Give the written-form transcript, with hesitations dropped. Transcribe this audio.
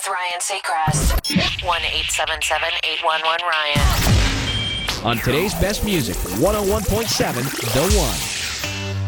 Ryan Seacrest. 1-877-811-RYAN. On today's best music, 101.7 The One.